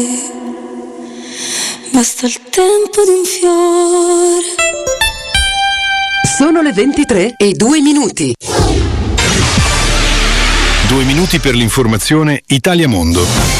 Basta il tempo di un fiore. Sono le 23:02. 2 minuti per l'informazione Italia Mondo.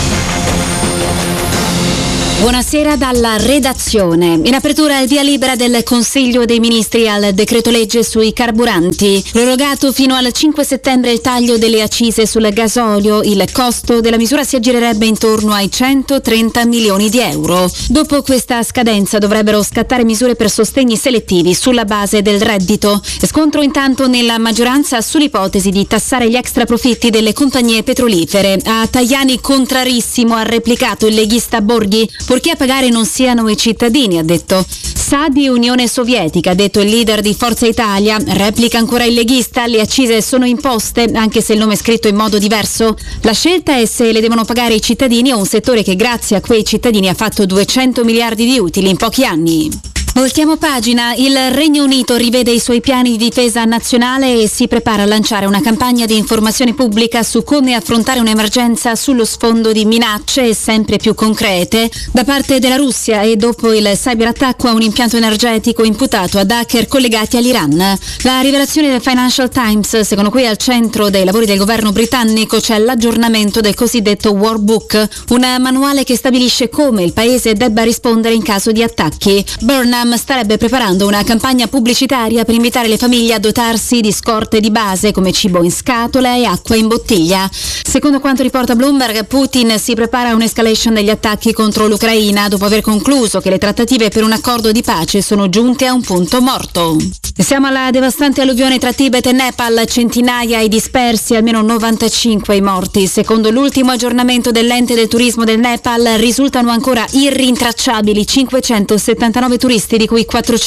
Buonasera dalla redazione. In apertura il via libera del Consiglio dei Ministri al decreto legge sui carburanti. Prorogato fino al 5 settembre il taglio delle accise sul gasolio. Il costo della misura si aggirerebbe intorno ai 130 milioni di euro. Dopo questa scadenza dovrebbero scattare misure per sostegni selettivi sulla base del reddito. Scontro intanto nella maggioranza sull'ipotesi di tassare gli extra profitti delle compagnie petrolifere. A Tajani contrarissimo ha replicato il leghista Borghi. Purché a pagare non siano i cittadini, ha detto. Sa di Unione Sovietica, ha detto il leader di Forza Italia. Replica ancora il leghista, le accise sono imposte, anche se il nome è scritto in modo diverso. La scelta è se le devono pagare i cittadini o un settore che grazie a quei cittadini ha fatto 200 miliardi di utili in pochi anni. Voltiamo pagina. Il Regno Unito rivede i suoi piani di difesa nazionale e si prepara a lanciare una campagna di informazione pubblica su come affrontare un'emergenza sullo sfondo di minacce sempre più concrete da parte della Russia e dopo il cyberattacco a un impianto energetico imputato ad hacker collegati all'Iran. La rivelazione del Financial Times, secondo cui al centro dei lavori del governo britannico c'è l'aggiornamento del cosiddetto War Book, un manuale che stabilisce come il paese debba rispondere in caso di attacchi. Burnham starebbe preparando una campagna pubblicitaria per invitare le famiglie a dotarsi di scorte di base come cibo in scatola e acqua in bottiglia. Secondo quanto riporta Bloomberg, Putin si prepara a un'escalation degli attacchi contro l'Ucraina dopo aver concluso che le trattative per un accordo di pace sono giunte a un punto morto. Siamo alla devastante alluvione tra Tibet e Nepal, centinaia i dispersi, almeno 95 i morti. Secondo l'ultimo aggiornamento dell'ente del turismo del Nepal risultano ancora irrintracciabili 579 turisti, di cui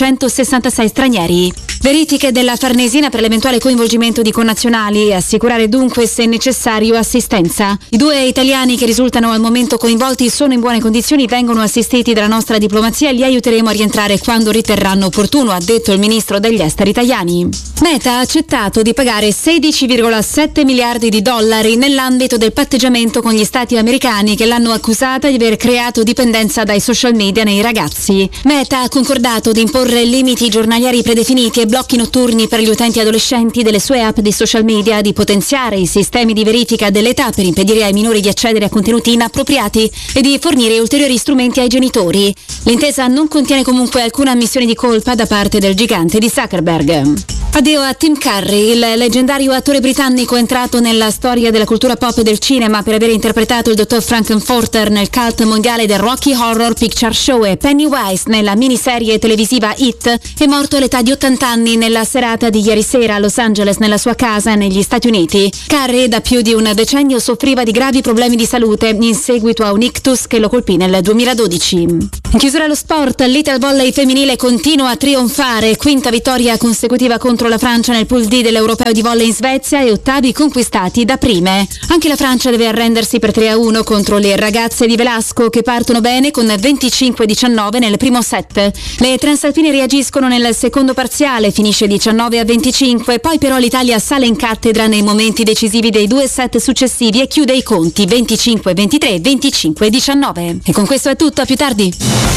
466 stranieri. Verifiche della Farnesina per l'eventuale coinvolgimento di connazionali e assicurare dunque se necessario assistenza. I 2 italiani che risultano al momento coinvolti sono in buone condizioni, vengono assistiti dalla nostra diplomazia e li aiuteremo a rientrare quando riterranno opportuno, ha detto il ministro degli esteri Tajani. Meta ha accettato di pagare 16,7 miliardi di dollari nell'ambito del patteggiamento con gli stati americani che l'hanno accusata di aver creato dipendenza dai social media nei ragazzi. Meta ha concordato di imporre limiti giornalieri predefiniti e blocchi notturni per gli utenti adolescenti delle sue app di social media, di potenziare i sistemi di verifica dell'età per impedire ai minori di accedere a contenuti inappropriati e di fornire ulteriori strumenti ai genitori. L'intesa non contiene comunque alcuna ammissione di colpa da parte del gigante di Zuckerberg. Addio a Tim Curry, il leggendario attore britannico entrato nella storia della cultura pop e del cinema per aver interpretato il dottor Frankenfurter nel cult mondiale del Rocky Horror Picture Show e Pennywise nella miniserie televisiva It, è morto all'età di 80 anni nella serata di ieri sera a Los Angeles, nella sua casa negli Stati Uniti. Curry da più di un decennio soffriva di gravi problemi di salute in seguito a un ictus che lo colpì nel 2012. In chiusura allo sport, l'Ital Volley femminile continua a trionfare, quinta vittoria consecutiva contro la Francia nel pool D dell'Europeo di volley in Svezia e ottavi conquistati da prime. Anche la Francia deve arrendersi per 3-1 contro le ragazze di Velasco che partono bene con 25-19 nel primo set. Le transalpine reagiscono nel secondo parziale, finisce 19-25, poi però l'Italia sale in cattedra nei momenti decisivi dei 2 set successivi e chiude i conti 25-23, 25-19. E con questo è tutto, a più tardi.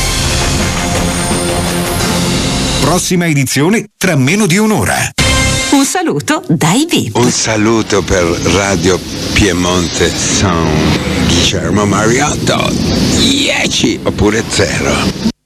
Prossima edizione tra meno di un'ora. Un saluto dai VIP. Un saluto per Radio Piemonte Sound. Guillermo Mariotto. 10 oppure 0.